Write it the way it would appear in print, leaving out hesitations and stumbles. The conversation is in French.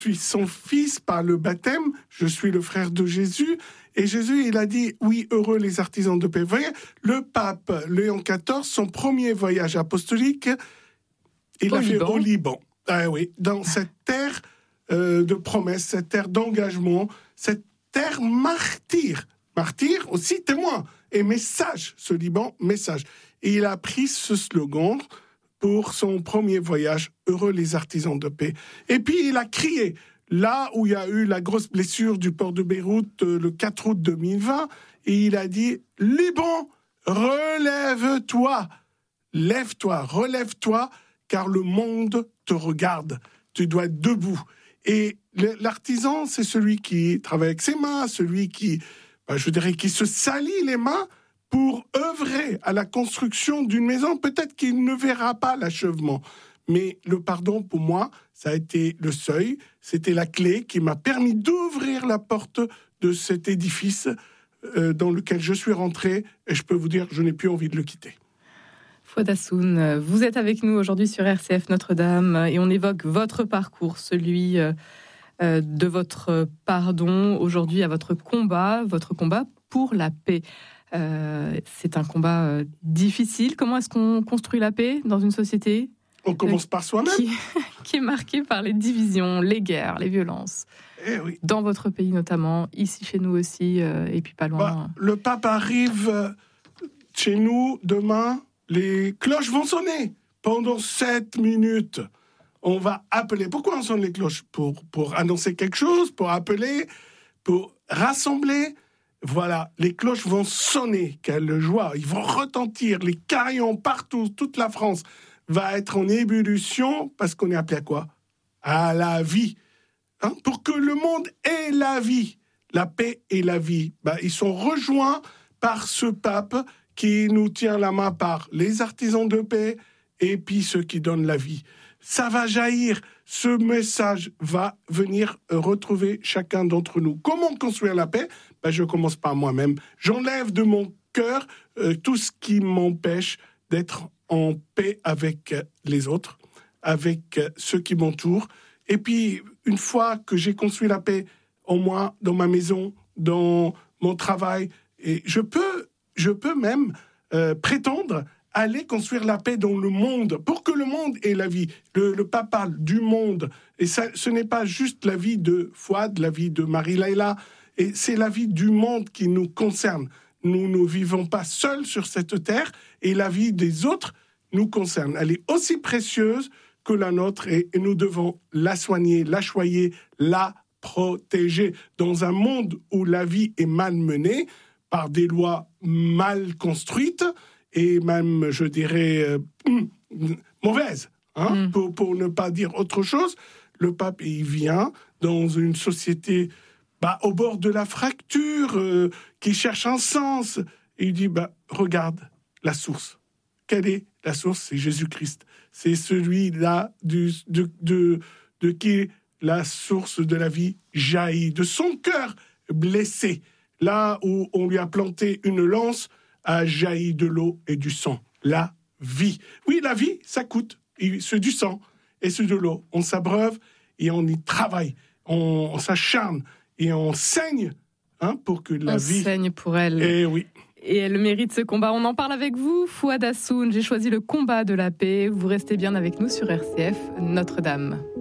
suis son fils par le baptême, je suis le frère de Jésus. Et Jésus, il a dit, oui, heureux les artisans de paix. Vous voyez, le pape Léon XIV, son premier voyage apostolique, il l'a fait au Liban. Ah oui, dans cette terre de promesse, cette terre d'engagement, cette terre martyre. Martyr aussi témoin et message, ce Liban, message. Et il a pris ce slogan pour son premier voyage, heureux les artisans de paix. Et puis il a crié, là où il y a eu la grosse blessure du port de Beyrouth le 4 août 2020, et il a dit, Liban, relève-toi, lève-toi, relève-toi, car le monde te regarde, tu dois être debout. Et l'artisan, c'est celui qui travaille avec ses mains, celui qui, qui se salit les mains pour œuvrer à la construction d'une maison. Peut-être qu'il ne verra pas l'achèvement, mais le pardon, pour moi, ça a été le seuil, c'était la clé qui m'a permis d'ouvrir la porte de cet édifice dans lequel je suis rentré, et je peux vous dire, je n'ai plus envie de le quitter. Fouad Hassoun, vous êtes avec nous aujourd'hui sur RCF Notre-Dame et on évoque votre parcours, celui de votre pardon, aujourd'hui à votre combat pour la paix. C'est un combat difficile. Comment est-ce qu'on construit la paix dans une société on commence par soi-même qui est marquée par les divisions, les guerres, les violences. Oui. Dans votre pays notamment, ici chez nous aussi, et puis pas loin. Le pape arrive chez nous demain. Les cloches vont sonner pendant 7 minutes. On va appeler. Pourquoi on sonne les cloches ? Pour annoncer quelque chose, pour appeler, pour rassembler. Voilà, les cloches vont sonner. Quelle joie. Ils vont retentir. Les carillons partout, toute la France va être en ébullition parce qu'on est appelé à quoi ? À la vie. Pour que le monde ait la vie. La paix et la vie. Ils sont rejoints par ce pape qui nous tient la main par les artisans de paix et puis ceux qui donnent la vie. Ça va jaillir, ce message va venir retrouver chacun d'entre nous. Comment construire la paix ? Je commence par moi-même. J'enlève de mon cœur tout ce qui m'empêche d'être en paix avec les autres, avec ceux qui m'entourent. Et puis, une fois que j'ai construit la paix en moi, dans ma maison, dans mon travail, et je peux même prétendre aller construire la paix dans le monde, pour que le monde ait la vie. Le pape parle du monde, et ça, ce n'est pas juste la vie de Fouad, la vie de Marie-Laïla, et c'est la vie du monde qui nous concerne. Nous ne vivons pas seuls sur cette terre, et la vie des autres nous concerne. Elle est aussi précieuse que la nôtre, et nous devons la soigner, la choyer, la protéger. Dans un monde où la vie est malmenée, par des lois mal construites et même, je dirais, mauvaises, pour ne pas dire autre chose. Le pape, il vient dans une société au bord de la fracture, qui cherche un sens. Et il dit, regarde la source. Quelle est la source ? C'est Jésus-Christ. C'est celui-là de qui la source de la vie jaillit, de son cœur blessé. Là où on lui a planté une lance, a jailli de l'eau et du sang. La vie. Oui, la vie, ça coûte. C'est du sang et c'est de l'eau. On s'abreuve et on y travaille. On s'acharne et on saigne pour que la vie... On saigne pour elle. Et oui. Et elle mérite ce combat. On en parle avec vous, Fouad Hassoun. J'ai choisi le combat de la paix. Vous restez bien avec nous sur RCF Notre-Dame.